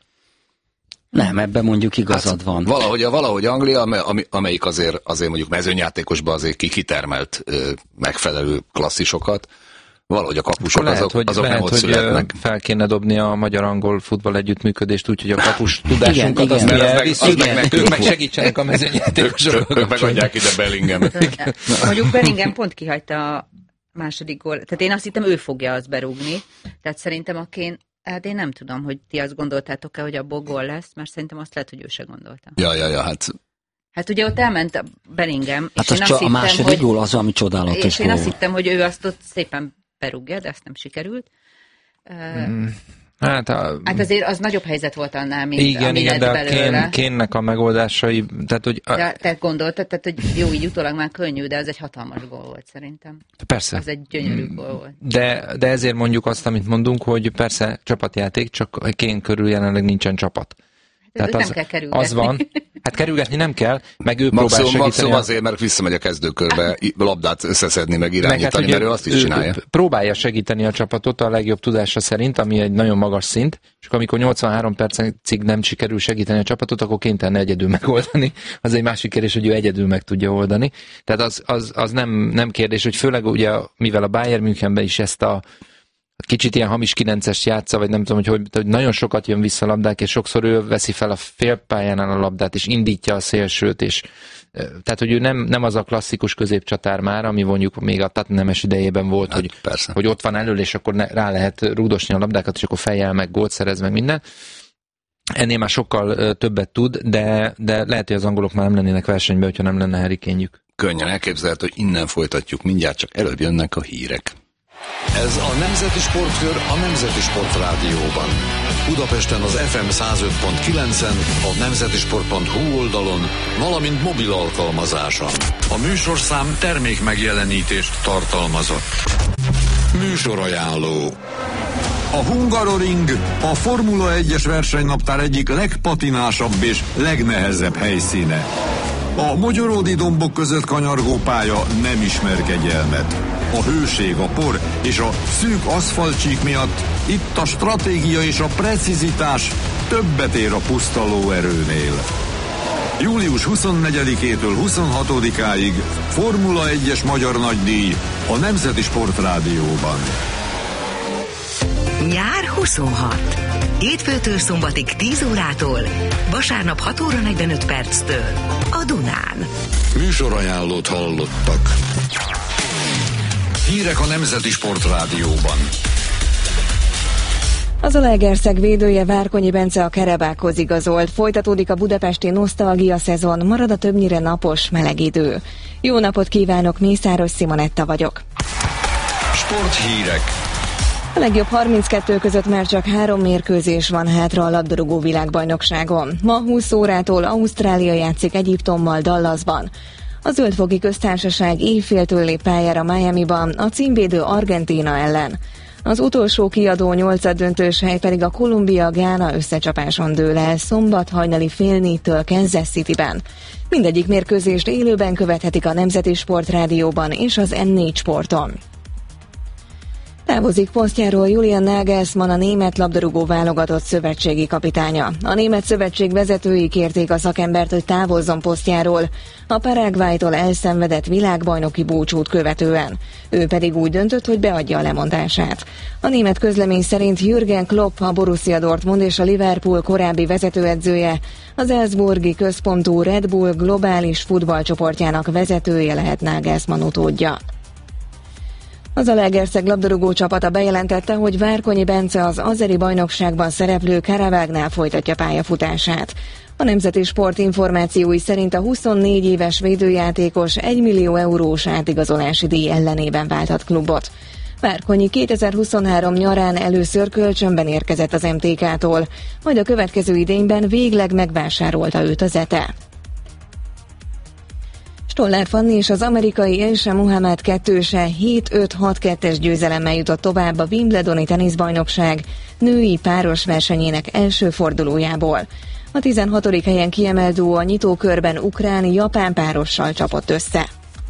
Nem, ebben mondjuk igazad van. Valahogy, valahogy Anglia, ami, amelyik azért, azért mondjuk mezőnyjátékosban azért kikitermelt ö, megfelelő klasszisokat, valahogy a kapusok Lehet, azok, hogy, azok lehet, nem ott hogy születnek. fel kéne dobni a magyar-angol futball együttműködést úgy, hogy a kapus tudásunkat Igen, azt igen. mi Mert az meg- elviszük, az meg nekünk ők meg fog. segítsenek a Ők, mezőnyjátékosokkal. ők megadják ide Bellinghamet. Mondjuk Bellingham pont kihagyta a második gól. Tehát én azt hittem, ő fogja azt berúgni. Tehát szerintem a Kane, hát én nem tudom, hogy ti azt gondoltátok-e, hogy abból gól lesz, mert szerintem azt lehet, hogy ő se gondolta. Ja, ja, ja, hát Hát ugye ott elment a Bellingham, Hát és az én csak azt a hittem, második hogy, gól az, ami csodálatos és én azt gól. hittem, hogy ő azt ott szépen berúgja, de ezt nem sikerült. Mm. Hát, a, Hát azért az nagyobb helyzet volt annál, mint igen, ami igen, lett de a belőle. Kane, Kane-nek a megoldásai, tehát hogy a, De te gondoltad, tehát, hogy jó, így utólag már könnyű, de ez egy hatalmas gól volt szerintem. persze. Az egy gyönyörű gól volt. De, de ezért mondjuk azt, amit mondunk, hogy persze csapatjáték, csak a Kane körül jelenleg nincsen csapat. Tehát nem az, kell kerülgetni. az van. Hát kerülgetni nem kell, meg ő próbál maximum, segíteni. maximum a- azért, mert visszamegy a kezdőkörbe i- labdát összeszedni, meg Meg hát, irányítani, ugye mert ő azt is ő csinálja. próbálja segíteni a csapatot a legjobb tudása szerint, ami egy nagyon magas szint, és amikor nyolcvanhárom percig nem sikerül segíteni a csapatot, akkor kénytelen egyedül megoldani. Az egy másik kérdés, hogy ő egyedül meg tudja oldani. Tehát az, az, az nem, nem kérdés, hogy főleg ugye, mivel a Bayern Münchenben is ezt a kicsit ilyen hamis kilencest játsza, vagy nem tudom, hogy, hogy, hogy nagyon sokat jön vissza labdák, és sokszor ő veszi fel a félpályánál a labdát, és indítja a szélsőt, és eh, tehát, hogy ő nem, nem az a klasszikus középcsatár már, ami mondjuk még a Tottenham-es idejében volt, Hát, hogy, persze. hogy ott van elől, és akkor ne, rá lehet rúdosni a labdákat, és akkor fejjel meg gólt szerez meg minden. Ennél már sokkal eh, többet tud, de, de lehet, hogy az angolok már nem lennének versenyben, hogyha nem lenne Harry Kane-jük. Könnyen elképzelhető, hogy innen folytatjuk, mindjárt csak előbb jönnek a hírek. Ez a Nemzeti Sportkör a Nemzeti Sport Rádióban. Budapesten az ef em száz öt pont kilencen, a nemzetisport pont hu oldalon, valamint mobil alkalmazáson. A műsorszám termék megjelenítést tartalmazott. Műsorajánló. A Hungaroring a Formula egyes versenynaptár egyik legpatinásabb és legnehezebb helyszíne. A mogyoródi dombok között kanyargó pálya nem ismer kegyelmet. A hőség, a por és a szűk aszfaltcsík miatt itt a stratégia és a precizitás többet ér a puszta lóerőnél. július huszonnegyedikétől huszonhatodikáig Formula egyes magyar nagydíj a Nemzeti Sport Rádióban. Nyár huszonhat. Hétfőtől szombatig tíz órától, vasárnap hat óra negyvenöt perctől a Dunán. Műsorajánlót hallottak. Hírek a Nemzeti Sportrádióban. Az Zalaegerszeg védője Várkonyi Bence a Kerebákhoz igazolt. Folytatódik a budapesti nosztalgia szezon, marad a többnyire napos, meleg idő. Jó napot kívánok, Mészáros Simonetta vagyok. Sporthírek. A legjobb harminckettő között már csak három mérkőzés van hátra a labdarúgó világbajnokságon. Ma húsz órától Ausztrália játszik Egyiptommal Dallasban. A Zöldfoki Köztársaság éjféltől lép pályára Miamiban a címvédő Argentína ellen. Az utolsó kiadó nyolcaddöntős hely pedig a Kolumbia-Gána összecsapáson dől el szombat hajnali fél négytől Kansas Cityben. Mindegyik mérkőzést élőben követhetik a Nemzeti Sportrádióban és az em négy Sporton. Távozik posztjáról Julian Nagelsmann, a német labdarúgó válogatott szövetségi kapitánya. A német szövetség vezetői kérték a szakembert, hogy távozzon posztjáról a Paraguaytól elszenvedett világbajnoki búcsút követően. Ő pedig úgy döntött, hogy beadja a lemondását. A német közlemény szerint Jürgen Klopp, a Borussia Dortmund és a Liverpool korábbi vezetőedzője, az Salzburgi központú Red Bull globális futballcsoportjának vezetője lehet Nagelsmann utódja. Az Zalaegerszeg labdarúgó csapata bejelentette, hogy Várkonyi Bence az azeri bajnokságban szereplő Karabágnál folytatja pályafutását. A Nemzeti Sport információi szerint a huszonnégy éves védőjátékos egymillió eurós átigazolási díj ellenében válthat klubot. Várkonyi kétezer-huszonhárom nyarán először kölcsönben érkezett az em té ká-tól, majd a következő idényben végleg megvásárolta őt az e té e. Stollár Fanni és az amerikai Aisha Muhammad kettőse hét öt hat kettes győzelemmel jutott tovább a Wimbledoni teniszbajnokság női páros versenyének első fordulójából. A tizenhatodik helyen kiemelt duó a nyitókörben ukrán-japán párossal csapott össze.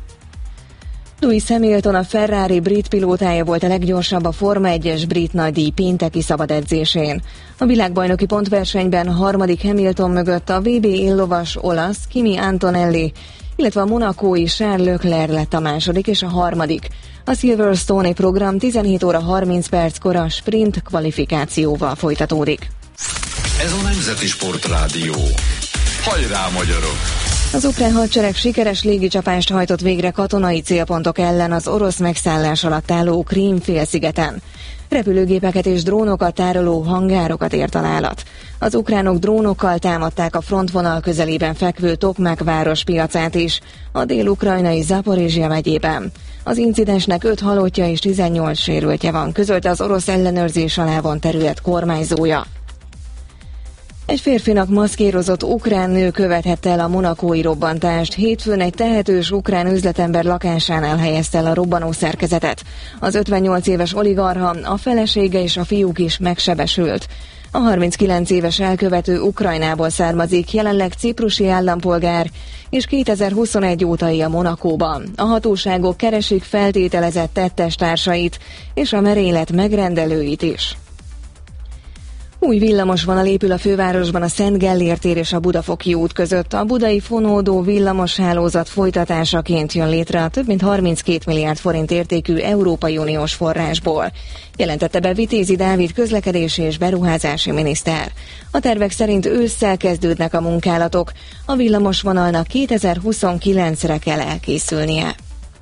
Lewis Hamilton, a Ferrari brit pilótája volt a leggyorsabb a Forma egyes brit nagydíj pénteki szabadedzésén. A világbajnoki pontversenyben a harmadik Hamilton mögött a vé bé éllovas olasz Kimi Antonelli, illetve a monakói Charles Leclerc lett a második és a harmadik. A Silverstone-i program tizenhét óra harminc perckor a sprint kvalifikációval folytatódik. Ez a Nemzeti Sportrádió. Hajrá, magyarok! Az ukrán hadsereg sikeres légicsapást hajtott végre katonai célpontok ellen az orosz megszállás alatt álló Krím félszigeten. Repülőgépeket és drónokat tároló hangárokat ért találat. Az ukránok drónokkal támadták a frontvonal közelében fekvő Tokmak város piacát is, a dél-ukrajnai Zaporizsja megyében. Az incidensnek öt halottja és tizennyolc sérültje van, közölte az orosz ellenőrzés alá vont terület kormányzója. Egy férfinak maszkírozott ukrán nő követhette el a monakói robbantást. Hétfőn egy tehetős ukrán üzletember lakásánál helyezte el a robbanó szerkezetet. Az ötvennyolc éves oligarcha, a felesége és a fiúk is megsebesült. A harminckilenc éves elkövető Ukrajnából származik, jelenleg ciprusi állampolgár, és kétezer-huszonegy óta él Monakóban. A hatóságok keresik feltételezett tettestársait és a merénylet megrendelőit is. Új villamosvonal épül a fővárosban a Szent Gellért tér és a Budafoki út között. A budai fonódó villamoshálózat folytatásaként jön létre a több mint harminckét milliárd forint értékű Európai Uniós forrásból, jelentette be Vitézi Dávid közlekedési és beruházási miniszter. A tervek szerint ősszel kezdődnek a munkálatok, a villamosvonalnak kétezer-huszonkilencre kell elkészülnie.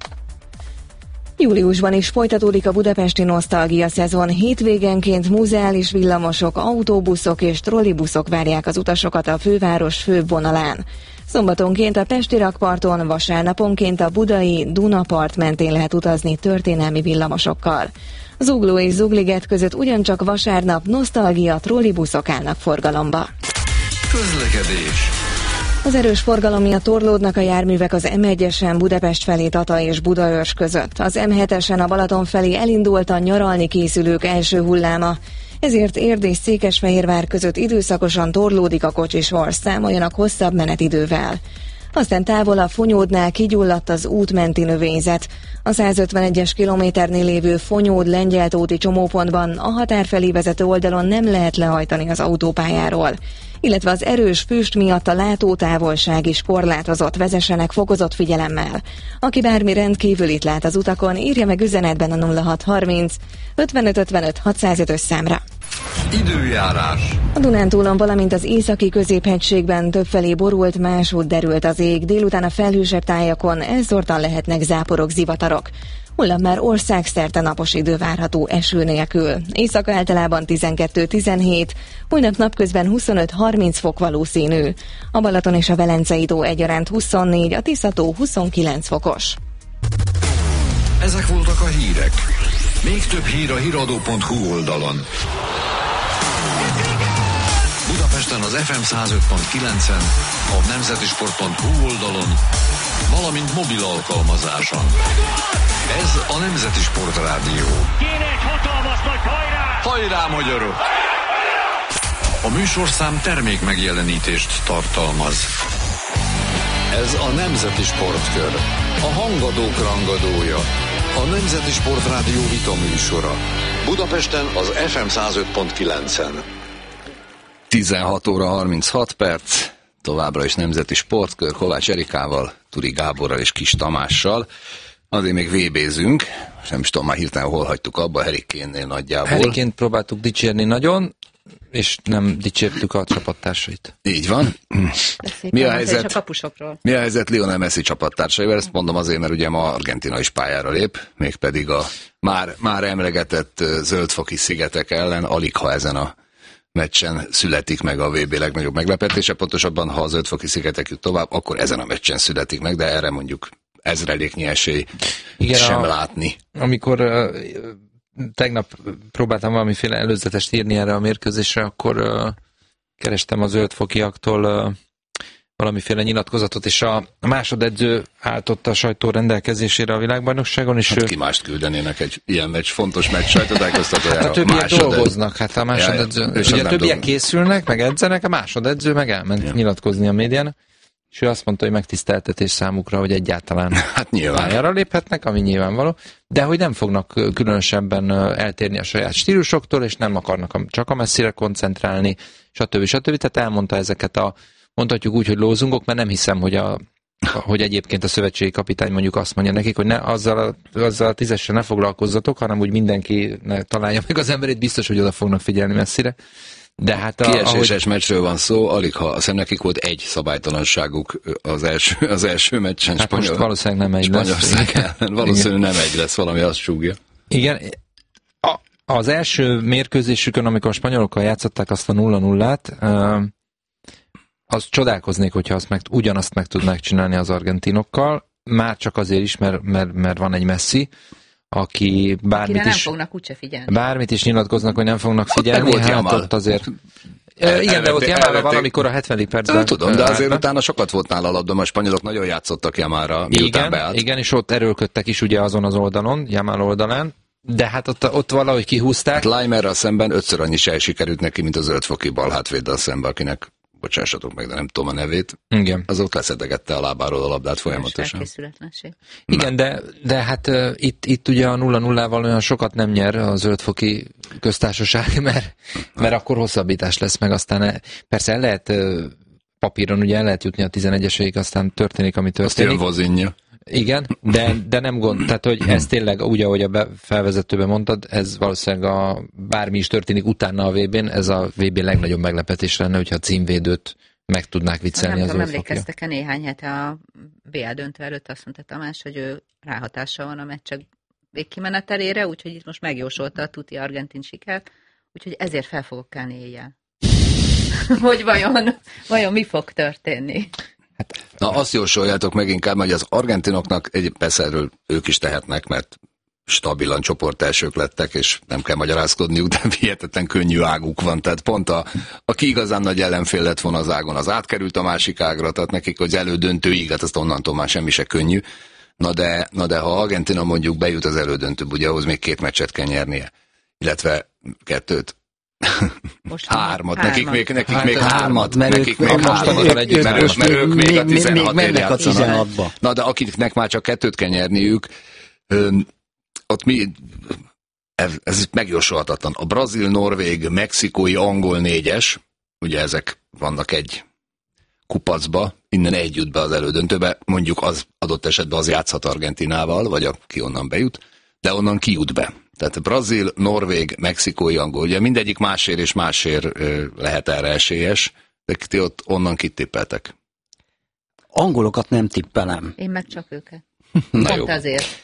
Júliusban is folytatódik a budapesti nosztalgia szezon. Hétvégenként muzeális villamosok, autóbuszok és trollibuszok várják az utasokat a főváros főbb vonalán. Szombatonként a pesti rakparton, vasárnaponként a budai Dunapart mentén lehet utazni történelmi villamosokkal. Zugló és Zugliget között ugyancsak vasárnap nosztalgia trollibuszok állnak forgalomba. Közlekedés. Az erős forgalom miatt torlódnak a járművek az em egyesen Budapest felé Tata és Budaörs között. Az em hetesen a Balaton felé elindult a nyaralni készülők első hulláma, ezért Érd és Székesfehérvár között időszakosan torlódik a kocsisor, számoljanak hosszabb menetidővel. Aztán távol a Fonyódnál kigyulladt az útmenti növényzet. A százötvenegyes kilométernél lévő Fonyód-Lengyeltóti csomópontban a határ felé vezető oldalon nem lehet lehajtani az autópályáról, illetve az erős füst miatt a látótávolság is korlátozott, vezessenek fokozott figyelemmel. Aki bármi rendkívülit lát az utakon, írja meg üzenetben a nulla hat harminc ötvenöt ötvenöt hatszázötös számra. Időjárás. A Dunántúlon, valamint az északi középhegységben többfelé borult, másút derült az ég. Délután a felhősebb tájakon elszórtan lehetnek záporok, zivatarok. holnap már országszerte napos idő várható eső nélkül. Éjszaka általában tizenkettő tizenhét, holnap napközben huszonöt harminc fok valószínű. A Balaton és a Velencei tó egyaránt huszonnégy, a Tisza-tó huszonkilenc fokos. Ezek voltak a hírek. Még több hír a híradó pont hu oldalon. Budapesten az ef em száz öt pont kilencen, a nemzetisport pont hu oldalon, valamint mobil alkalmazáson. Ez a Nemzeti Sport Rádió. Kéne egy hatalmas nagy hajrá! Hajrá, magyarok! A műsorszám termék megjelenítést tartalmaz. Ez a Nemzeti Sportkör, a hangadók rangadója, a Nemzeti Sport Rádió vita műsora. Budapesten az ef em száz öt pont kilencen. tizenhat óra harminchat perc, továbbra is Nemzeti Sportkör, Kovács Erikával, Turi Gáborral és Kis Tamással. Azért még vé bézünk, és nem is tudom, már hirtelen hol hagytuk abba, Harry Kane-nél nagyjából. Harry Kane-t próbáltuk dicsérni nagyon, és nem dicsértük a csapattársait. Így van. Mi a helyzet? A kapusokról. Mi a helyzet Lionel Messi csapattársaival? Ezt mondom azért, mert ugye ma Argentína is pályára lép, mégpedig a már, már emlegetett zöldfoki szigetek ellen, alig ha ezen a meccsen születik meg a vé bé legnagyobb meglepetése, pontosabban, ha az zöldfoki szigetek jut tovább, akkor ezen a meccsen születik meg, de erre mondjuk ezreléknyi esély igen, sem a, látni. Amikor uh, tegnap próbáltam valamiféle előzetest írni erre a mérkőzésre, akkor uh, kerestem a zöldfokiaktól uh, valamiféle nyilatkozatot, és a másodedző álltott a sajtó rendelkezésére a világbajnokságon, és hát ki mást küldenének egy ilyen meccs, fontos meccs sajtótájékoztatójára. Hát a többiek dolgoznak, hát a másodedző. Ja, ugye a többiek dolgoz. Készülnek, meg edzenek, a másodedző meg elment ja. nyilatkozni a médián, és ő azt mondta, hogy megtiszteltetés számukra, hogy egyáltalán hát pályára léphetnek, ami nyilvánvaló, de hogy nem fognak különösebben eltérni a saját stílusoktól, és nem akarnak csak a messzire koncentrálni, stb. stb. Tehát elmondta ezeket a mondhatjuk úgy, hogy lózungok, mert nem hiszem, hogy, a, hogy egyébként a szövetségi kapitány mondjuk azt mondja nekik, hogy ne, azzal, a, azzal a tízessel ne foglalkozzatok, hanem úgy mindenki ne találja meg az emberét, biztos, hogy oda fognak figyelni messzire. De hát a, kieséses ahogy... meccsről van szó, alig ha, azt hiszem nekik volt egy szabálytalanságuk az első, az első meccsen. Hát Spanyol, most valószínűleg nem egy Spanyolország lesz. Ellen, valószínűleg nem egy lesz, valami azt súgja. Igen, a, az első mérkőzésükön, amikor a spanyolokkal játszották azt a nulla nullát, uh, az csodálkoznék, hogyha azt meg, ugyanazt meg tudnák csinálni az argentinokkal, már csak azért is, mert, mert, mert van egy Messi, aki bármit Akire is... nem fognak úgyse figyelni. Bármit is nyilatkoznak, hogy nem fognak figyelni, ott hát ott azért... El, igen, de ott Jamára van, amikor a hetvedik percben... Tudom, de azért utána sokat volt nála a labda, a spanyolok nagyon játszottak Jamára, miután igen, beállt. Igen, és ott erőlködtek is ugye azon az oldalon, Jamál oldalán, de hát ott, ott valahogy kihúzták. Hát Leimerrel szemben ötször annyi sej sikerült neki, mint a zöldfoki balhátvéddel szemben, akinek bocsássatok meg, de nem tudom a nevét. Igen. Az ott leszedegette a lábáról a labdát folyamatosan. Igen, de, de hát uh, itt, itt ugye a nulla nullával olyan sokat nem nyer a zöldfoki köztársaság, mert, mert akkor hosszabbítás lesz meg, aztán persze el lehet uh, papíron ugye el lehet jutni a tizenegyeseig, aztán történik, ami történik. Azt jön Vozinja. Igen, de, de nem gond, tehát hogy ez tényleg úgy, ahogy a felvezetőben mondtad, ez valószínűleg a, bármi is történik utána a vé bén, ez a vé bé legnagyobb meglepetés lenne, hogyha a címvédőt meg tudnák viccelni az zöldfokja. nem emlékeztek-e néhány hete a bé el döntő előtt azt mondta Tamás, hogy ő ráhatással van a meccsek végkimenetelére, úgyhogy itt most megjósolta a tuti argentin sikert, úgyhogy ezért fel fogok kelni éjjel. Hogy vajon, vajon mi fog történni? Na, azt jósoljátok meg inkább, hogy az argentinoknak, egy, persze erről ők is tehetnek, mert stabilan csoportelsők lettek, és nem kell magyarázkodniuk, de hihetetlen könnyű águk van. Tehát pont a, aki igazán nagy ellenfél lett volna az ágon, az átkerült a másik ágra, tehát nekik, hogy az elődöntőig, hát azt onnantól már semmi se könnyű. Na de, na de ha Argentina mondjuk bejut az elődöntőbe, ugye ahhoz még két meccset kell nyernie, illetve kettőt. Most hármat, hármat, nekik még, nekik hát, még hármat, mert nekik még hármat, együtt, mert, ők, mert ők még a tizenhat a tizenhatba. Na, de akiknek már csak kettőt kell nyerniük, öm, ott mi, ez, ez megjósolhatatlan. A brazil, norvég, mexikói, angol négyes, ugye ezek vannak egy kupacba, innen egy jut be az elődöntőbe, mondjuk az adott esetben az játszhat Argentinával, vagy aki onnan bejut, de onnan ki jut be. Tehát brazil, norvég, mexikói, angol, ugye mindegyik másért és másért lehet erre esélyes, de ti ott onnan kit tippeltek? Angolokat nem tippelem. Én meg csak őket. Na Pont jó. azért.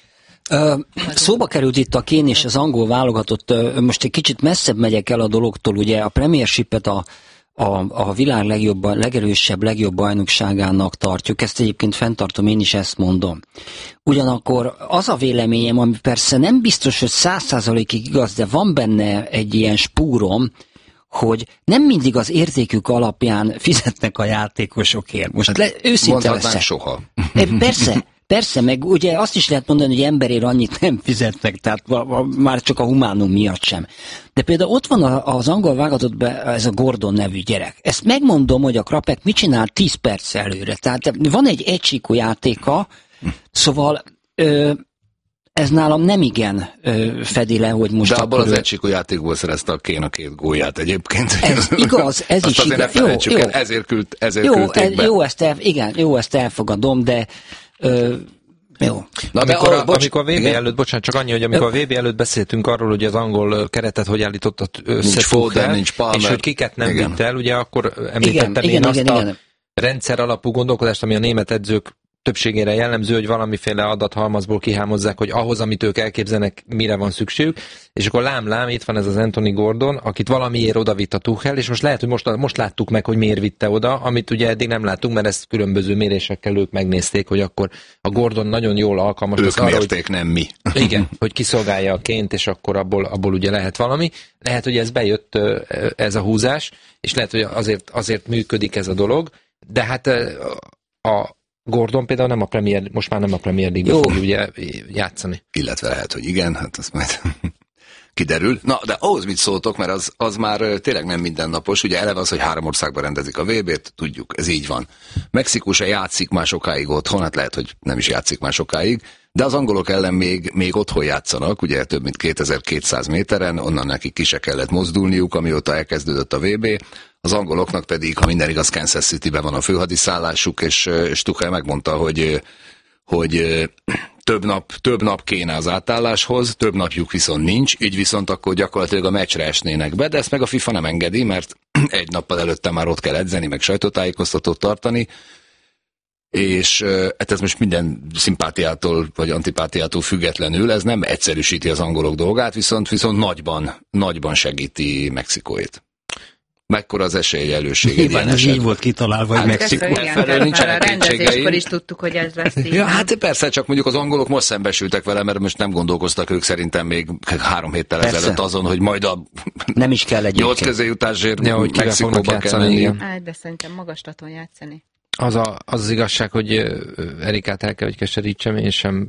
Szóba került itt a kén és az angol válogatott, most egy kicsit messzebb megyek el a dologtól, ugye a Premiershipet a, a, a világ legjobb, legerősebb, legjobb bajnokságának tartjuk, ezt egyébként fenntartom, én is ezt mondom. Ugyanakkor az a véleményem, ami persze nem biztos, hogy száz százalékig igaz, de van benne egy ilyen spúrom, hogy nem mindig az értékük alapján fizetnek a játékosokért. Most le, őszinte leszek. soha. Persze. Persze, meg ugye azt is lehet mondani, hogy emberért annyit nem fizetnek, tehát már csak a humánum miatt sem. De például ott van az angol válogatott ez a Gordon nevű gyerek. Ezt megmondom, hogy a Krapek mit csinál tíz perc előre. Tehát van egy egysíkú játéka, szóval ö, ez nálam nem igen ö, fedi le, hogy most... De abból az ő... egysíkú játékból szerezte a Kén a két gólját egyébként. Ez igaz, ez azt is igaz. Jó, jó. El, ezért, küld, ezért jó, küldték be. Jó, ezt el, igen, jó, ezt elfogadom, de... Ö, jó. Na, amikor, de, a, bocs, amikor a vé bé előtt, bocsánat, csak annyi, hogy amikor a vé bé előtt beszéltünk arról, hogy az angol keretet hogy állítottat össze el, és hogy kiket nem vitt el, ugye akkor említettem igen, én igen, azt igen, a igen. rendszer alapú gondolkodást, ami a német edzők többségére jellemző, hogy valamiféle adathalmazból kihámozzák, hogy ahhoz, amit ők elképzelnek, mire van szükségük, és akkor lám-lám, itt van ez az Anthony Gordon, akit valamiért oda vitt a Tuchel, és most lehet, hogy most, most láttuk meg, hogy miért vitte oda, amit ugye eddig nem láttunk, mert ezt különböző mérésekkel ők megnézték, hogy akkor a Gordon nagyon jól alkalmas. Ők arra, mérték, hogy, nem mi. Igen, hogy kiszolgálja a Ként, és akkor abból, abból ugye lehet valami. Lehet, hogy ez bejött ez a húzás, és lehet, hogy azért, azért működik ez a dolog, de hát a Gordon például nem a Premier, most már nem a Premier League-ben fog ugye játszani. Illetve lehet, hogy igen, hát ez majd kiderül. Na, de ahhoz mit szóltok, mert az, az már tényleg nem mindennapos. Ugye eleve az, hogy három országban rendezik a vé bét, tudjuk, ez így van. Mexikó se játszik már sokáig otthon, hát lehet, hogy nem is játszik már sokáig, de az angolok ellen még, még otthon játszanak, ugye több mint kétezer-kétszáz méteren, onnan nekik ki se kellett mozdulniuk, amióta elkezdődött a vé bé. Az angoloknak pedig, ha minden igaz, Kansas Cityben van a főhadiszállásuk, és, és Tuchel megmondta, hogy, hogy több nap, több nap kéne az átálláshoz, több napjuk viszont nincs, így viszont akkor gyakorlatilag a meccsre esnének be, de ezt meg a FIFA nem engedi, mert egy nappal előtte már ott kell edzeni, meg sajtótájékoztatót tartani, és hát ez most minden szimpátiától vagy antipátiától függetlenül, ez nem egyszerűsíti az angolok dolgát, viszont, viszont nagyban, nagyban segíti Mexikóét. Mekkora az esélyelőség. Nyilván ez így volt kitalálva, hogy Mexikó. Felől nincsenek rendezéskor is tudtuk, hogy ez lesz így. Ja, hát persze, csak mondjuk az angolok most szembesültek vele, mert most nem gondolkoztak ők szerintem még három héttel persze. ezelőtt azon, hogy majd a nem is kell egyébként. nyolc közéjutásért ja, hogy Mexikóba kell menni. Hát, de szerintem magaslaton játszani. Az, a, az az igazság, hogy Erikát el kell, hogy keserítsem, én sem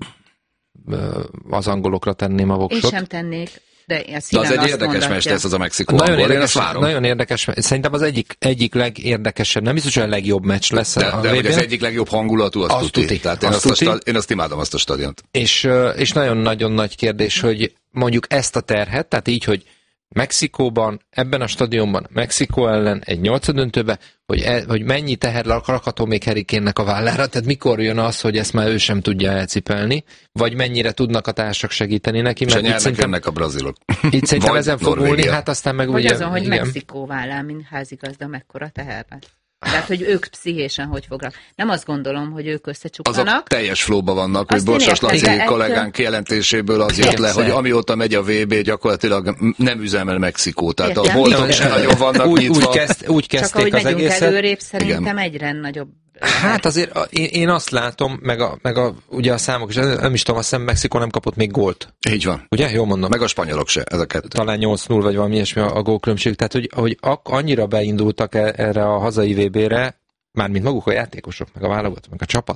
az angolokra tenném a voksot. Én sem tennék. De, de az egy érdekes meccs lesz az a Mexikó. Nagyon érdekes, nagyon érdekes, szerintem az egyik, egyik legérdekesebb, nem biztos, hogy a legjobb meccs lesz. De, a de hogy az egyik legjobb hangulatú, azt, azt tuti. Tehát én, azt azt a, én azt imádom, azt a stadiont. És, és nagyon-nagyon nagy kérdés, hogy mondjuk ezt a terhet, tehát így, hogy Mexikóban, ebben a stadionban, Mexikó ellen egy nyolcadöntőbe, hogy, e, hogy mennyi teher rakható még Harry Kane-nek a vállára, tehát mikor jön az, hogy ezt már ő sem tudja elcipelni, vagy mennyire tudnak a társak segíteni neki. És mert a nyernek jönnek a brazilok. Itt szerintem ezen fog múlni, hát aztán meg vagy ugye... azon, hogy igen. Mexikó vállán, mint házigazda, mekkora teherben. Tehát, hogy ők pszichésen hogy fognak. Nem azt gondolom, hogy ők összecsukkanak. Azok teljes flóban vannak, hogy Borsas Laci kollégánk kijelentéséből az jött le, hogy amióta megy a vé bé, gyakorlatilag nem üzemel Mexikó. Tehát értem. A boltok sem nagyon vannak úgy, nyitva. Úgy, kezd, úgy kezdték csak, az egészet. Csak ahogy előrébb, szerintem igen. egyre nagyobb. Hát azért én, én azt látom, meg a, meg a ugye a számok, és nem is tudom, azt hiszem Mexikó nem kapott még gólt. Így van. Ugye? Jól mondom. Meg a spanyolok se, ez a kettő. Talán nyolc null vagy valami ilyesmi a, a gólkülönbség. Tehát, hogy, hogy annyira beindultak erre a hazai vé bére, mármint maguk a játékosok, meg a válogatók, meg a csapat,